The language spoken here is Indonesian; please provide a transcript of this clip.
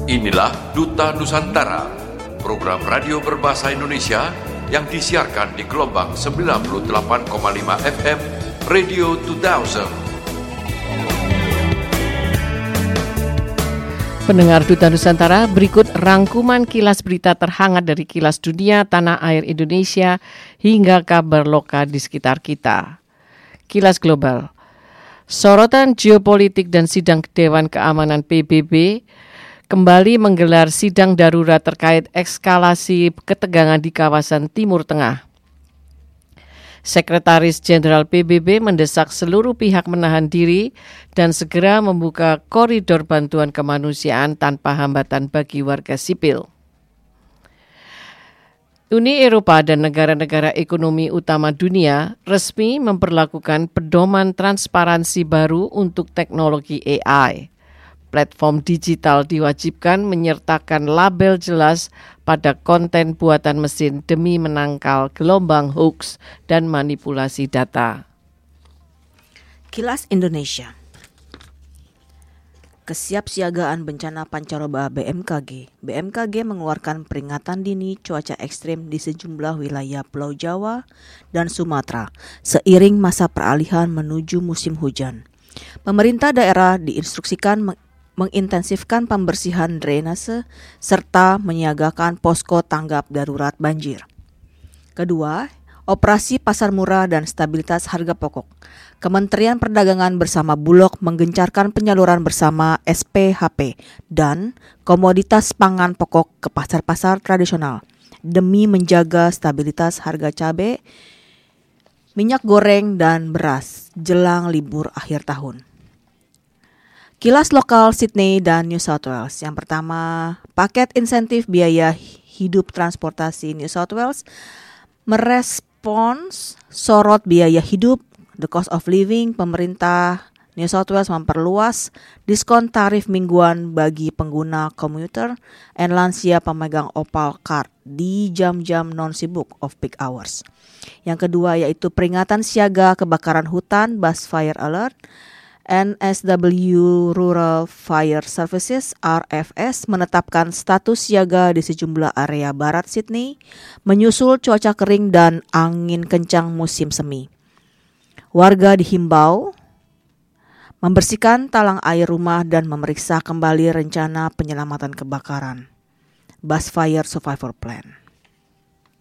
Inilah Duta Nusantara, program radio berbahasa Indonesia yang disiarkan di gelombang 98,5 FM Radio 2000. Pendengar Duta Nusantara, berikut rangkuman kilas berita terhangat dari kilas dunia, tanah air Indonesia, hingga kabar lokal di sekitar kita. Kilas global. Sorotan geopolitik dan sidang Dewan Keamanan PBB kembali menggelar sidang darurat terkait eskalasi ketegangan di kawasan Timur Tengah. Sekretaris Jenderal PBB mendesak seluruh pihak menahan diri dan segera membuka koridor bantuan kemanusiaan tanpa hambatan bagi warga sipil. Uni Eropa dan negara-negara ekonomi utama dunia resmi memperlakukan pedoman transparansi baru untuk teknologi AI. Platform digital diwajibkan menyertakan label jelas pada konten buatan mesin demi menangkal gelombang hoax dan manipulasi data. Kilas Indonesia. Kesiapsiagaan bencana pancaroba BMKG. BMKG mengeluarkan peringatan dini cuaca ekstrim di sejumlah wilayah Pulau Jawa dan Sumatera seiring masa peralihan menuju musim hujan. Pemerintah daerah diinstruksikan mengintensifkan pembersihan drainase serta menyiagakan posko tanggap darurat banjir. Kedua, operasi pasar murah dan stabilitas harga pokok. Kementerian Perdagangan bersama Bulog menggencarkan penyaluran bersama SPHP dan komoditas pangan pokok ke pasar-pasar tradisional demi menjaga stabilitas harga cabai, minyak goreng, dan beras jelang libur akhir tahun. Kilas lokal Sydney dan New South Wales. Yang pertama, paket insentif biaya hidup transportasi New South Wales merespons sorot biaya hidup, the cost of living. Pemerintah New South Wales memperluas diskon tarif mingguan bagi pengguna komuter dan lansia pemegang Opal Card di jam-jam non-sibuk off-peak hours. Yang kedua yaitu peringatan siaga kebakaran hutan, Bushfire Alert. NSW Rural Fire Services RFS menetapkan status siaga di sejumlah area barat Sydney menyusul cuaca kering dan angin kencang musim semi. Warga dihimbau membersihkan talang air rumah dan memeriksa kembali rencana penyelamatan kebakaran. Bushfire Survivor Plan.